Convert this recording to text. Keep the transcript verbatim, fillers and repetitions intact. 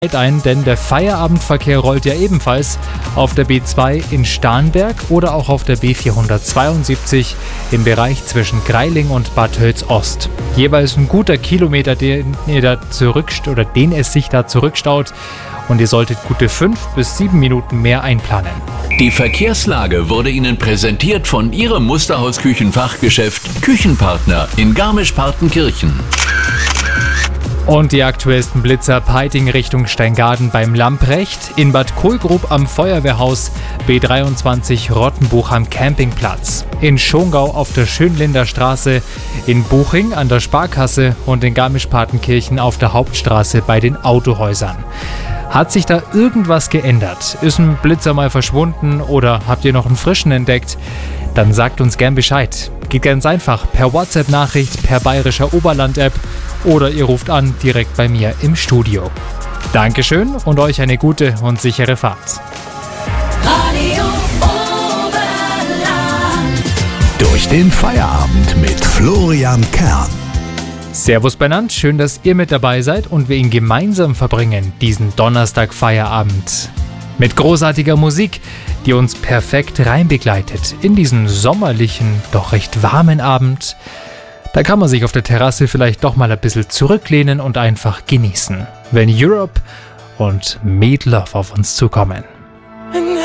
ein, denn der Feierabendverkehr rollt ja ebenfalls auf der B zwei in Starnberg oder auch auf der B vierhundertzweiundsiebzig im Bereich zwischen Greiling und Bad Tölz-Ost. Jeweils ein guter Kilometer, den, ihr da zurückst- oder den es sich da zurückstaut, und ihr solltet gute fünf bis sieben Minuten mehr einplanen. Die Verkehrslage wurde Ihnen präsentiert von Ihrem Musterhaus-Küchenfachgeschäft Küchenpartner in Garmisch-Partenkirchen. Und die aktuellsten Blitzer: Peiting Richtung Steingaden beim Lamprecht, in Bad Kohlgrub am Feuerwehrhaus, B dreiundzwanzig Rottenbuch am Campingplatz, in Schongau auf der Schönlinder Straße, in Buching an der Sparkasse und in Garmisch-Partenkirchen auf der Hauptstraße bei den Autohäusern. Hat sich da irgendwas geändert? Ist ein Blitzer mal verschwunden oder habt ihr noch einen frischen entdeckt? Dann sagt uns gern Bescheid. Geht ganz einfach per WhatsApp-Nachricht, per Bayerischer Oberland-App oder ihr ruft an direkt bei mir im Studio. Dankeschön und euch eine gute und sichere Fahrt. Radio Oberland. Durch den Feierabend mit Florian Kern. Servus benannt, schön, dass ihr mit dabei seid und wir ihn gemeinsam verbringen, diesen Donnerstag-Feierabend. Mit großartiger Musik, die uns perfekt reinbegleitet in diesen sommerlichen, doch recht warmen Abend. Da kann man sich auf der Terrasse vielleicht doch mal ein bisschen zurücklehnen und einfach genießen, wenn Europe und Meat Love auf uns zukommen.